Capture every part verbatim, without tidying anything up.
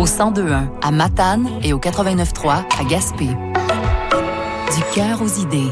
au cent deux point un à Matane et au quatre-vingt-neuf point trois à Gaspé. Du cœur aux idées.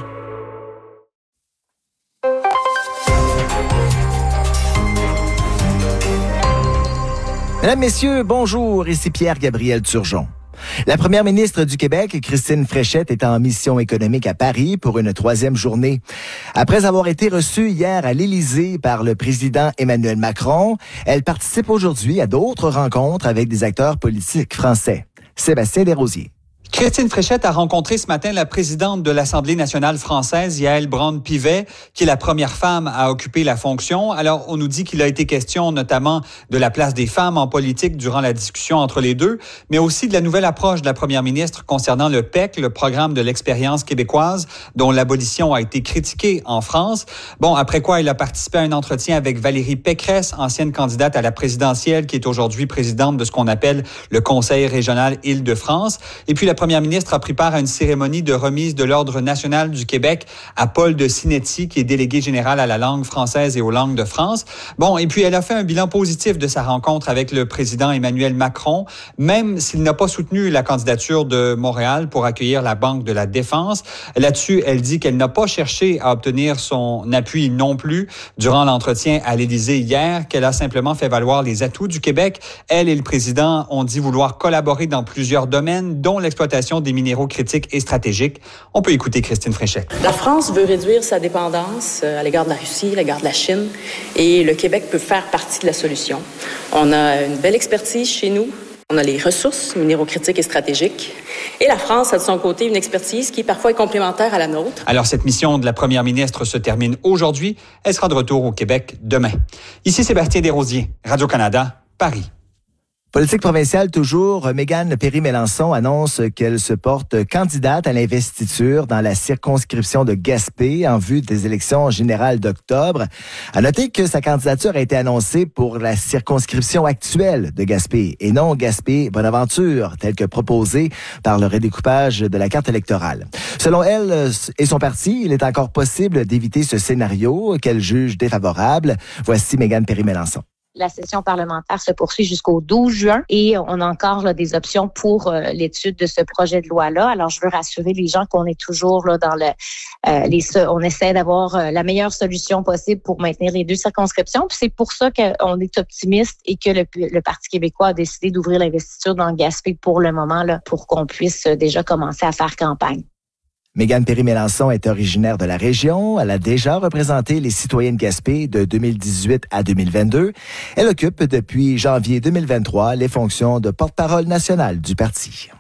Mesdames, Messieurs, bonjour, ici Pierre-Gabriel Turgeon. La première ministre du Québec, Christine Fréchette, est en mission économique à Paris pour une troisième journée. Après avoir été reçue hier à l'Élysée par le président Emmanuel Macron, elle participe aujourd'hui à d'autres rencontres avec des acteurs politiques français. Sébastien Desrosiers. Christine Fréchette a rencontré ce matin la présidente de l'Assemblée nationale française, Yaël Braun-Pivet, qui est la première femme à occuper la fonction. Alors, on nous dit qu'il a été question notamment de la place des femmes en politique durant la discussion entre les deux, mais aussi de la nouvelle approche de la première ministre concernant le P E C, le programme de l'expérience québécoise, dont l'abolition a été critiquée en France. Bon, après quoi, il a participé à un entretien avec Valérie Pécresse, ancienne candidate à la présidentielle, qui est aujourd'hui présidente de ce qu'on appelle le Conseil régional Île-de-France. Et puis, la première ministre a pris part à une cérémonie de remise de l'Ordre national du Québec à Paul de Sinetti, qui est délégué général à la langue française et aux langues de France. Bon, et puis elle a fait un bilan positif de sa rencontre avec le président Emmanuel Macron, même s'il n'a pas soutenu la candidature de Montréal pour accueillir la Banque de la Défense. Là-dessus, elle dit qu'elle n'a pas cherché à obtenir son appui non plus durant l'entretien à l'Élysée hier, qu'elle a simplement fait valoir les atouts du Québec. Elle et le président ont dit vouloir collaborer dans plusieurs domaines, dont l'exploitation des minéraux critiques et stratégiques. On peut écouter Christine Fréchette. La France veut réduire sa dépendance à l'égard de la Russie, à l'égard de la Chine, et le Québec peut faire partie de la solution. On a une belle expertise chez nous. On a les ressources minéraux critiques et stratégiques. Et la France a de son côté une expertise qui parfois est complémentaire à la nôtre. Alors, cette mission de la première ministre se termine aujourd'hui. Elle sera de retour au Québec demain. Ici Sébastien Desrosiers, Radio-Canada, Paris. Politique provinciale toujours, Mégane Perry-Mélançon annonce qu'elle se porte candidate à l'investiture dans la circonscription de Gaspé en vue des élections générales d'octobre. À noter que sa candidature a été annoncée pour la circonscription actuelle de Gaspé et non Gaspé-Bonaventure, telle que proposée par le redécoupage de la carte électorale. Selon elle et son parti, il est encore possible d'éviter ce scénario qu'elle juge défavorable. Voici Mégane Perry-Mélançon. La session parlementaire se poursuit jusqu'au douze juin et on a encore là, des options pour euh, l'étude de ce projet de loi-là. Alors, je veux rassurer les gens qu'on est toujours là dans le... Euh, les, on essaie d'avoir euh, la meilleure solution possible pour maintenir les deux circonscriptions. Puis c'est pour ça qu'on est optimiste et que le, le Parti québécois a décidé d'ouvrir l'investiture dans Gaspé pour le moment, là, pour qu'on puisse déjà commencer à faire campagne. Mégane Perry-Mélançon est originaire de la région. Elle a déjà représenté les citoyens de Gaspé de deux mille dix-huit à deux mille vingt-deux. Elle occupe depuis janvier deux mille vingt-trois les fonctions de porte-parole nationale du parti.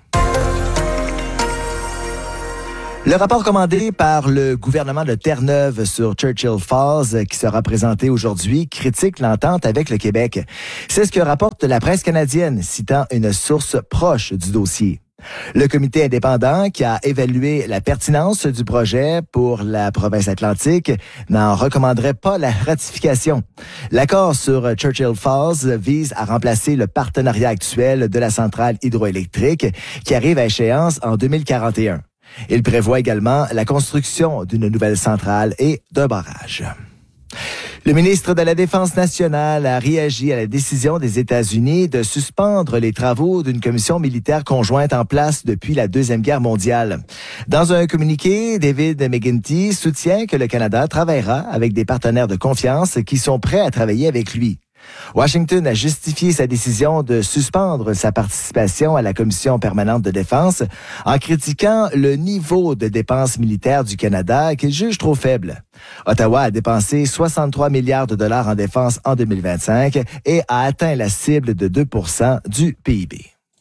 Le rapport commandé par le gouvernement de Terre-Neuve sur Churchill Falls, qui sera présenté aujourd'hui, critique l'entente avec le Québec. C'est ce que rapporte la presse canadienne, citant une source proche du dossier. Le comité indépendant qui a évalué la pertinence du projet pour la province atlantique n'en recommanderait pas la ratification. L'accord sur Churchill Falls vise à remplacer le partenariat actuel de la centrale hydroélectrique qui arrive à échéance en deux mille quarante et un. Il prévoit également la construction d'une nouvelle centrale et d'un barrage. Le ministre de la Défense nationale a réagi à la décision des États-Unis de suspendre les travaux d'une commission militaire conjointe en place depuis la Deuxième Guerre mondiale. Dans un communiqué, David McGuinty soutient que le Canada travaillera avec des partenaires de confiance qui sont prêts à travailler avec lui. Washington a justifié sa décision de suspendre sa participation à la Commission permanente de défense en critiquant le niveau de dépenses militaires du Canada qu'il juge trop faible. Ottawa a dépensé soixante-trois milliards de dollars en défense en deux mille vingt-cinq et a atteint la cible de deux pour cent du P I B.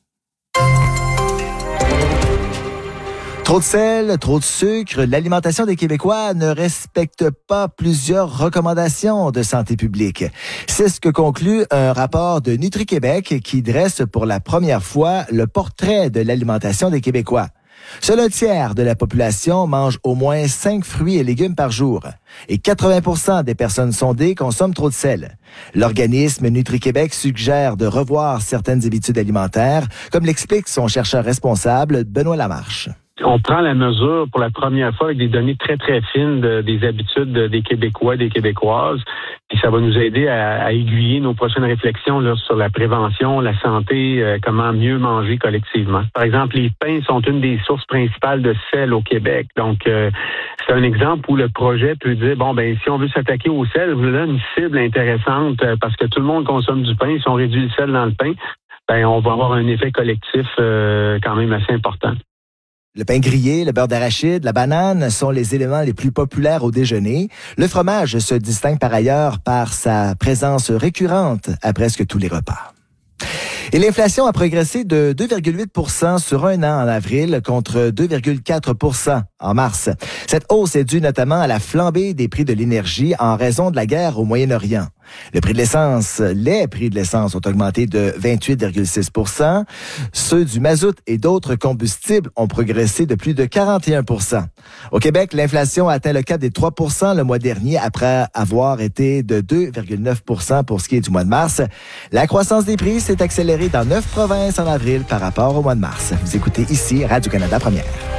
Trop de sel, trop de sucre, l'alimentation des Québécois ne respecte pas plusieurs recommandations de santé publique. C'est ce que conclut un rapport de Nutri-Québec qui dresse pour la première fois le portrait de l'alimentation des Québécois. Seul un tiers de la population mange au moins cinq fruits et légumes par jour. Et quatre-vingts pour cent des personnes sondées consomment trop de sel. L'organisme Nutri-Québec suggère de revoir certaines habitudes alimentaires, comme l'explique son chercheur responsable, Benoît Lamarche. On prend la mesure pour la première fois avec des données très, très fines de, des habitudes des Québécois, des Québécoises. Et ça va nous aider à, à aiguiller nos prochaines réflexions là, sur la prévention, la santé, euh, comment mieux manger collectivement. Par exemple, les pains sont une des sources principales de sel au Québec. Donc, euh, c'est un exemple où le projet peut dire, bon, ben si on veut s'attaquer au sel, voilà une cible intéressante euh, parce que tout le monde consomme du pain. Si on réduit le sel dans le pain, ben on va avoir un effet collectif euh, quand même assez important. Le pain grillé, le beurre d'arachide, la banane sont les éléments les plus populaires au déjeuner. Le fromage se distingue par ailleurs par sa présence récurrente à presque tous les repas. Et l'inflation a progressé de deux virgule huit pour cent sur un an en avril contre deux virgule quatre pour cent en mars. Cette hausse est due notamment à la flambée des prix de l'énergie en raison de la guerre au Moyen-Orient. Le prix de l'essence, les prix de l'essence ont augmenté de vingt-huit virgule six pour cent. Ceux du mazout et d'autres combustibles ont progressé de plus de quarante et un pour cent. Au Québec, l'inflation a atteint le cap des trois pour cent le mois dernier après avoir été de deux virgule neuf pour cent pour ce qui est du mois de mars. La croissance des prix s'est accélérée dans neuf provinces en avril par rapport au mois de mars. Vous écoutez ici Radio-Canada Première.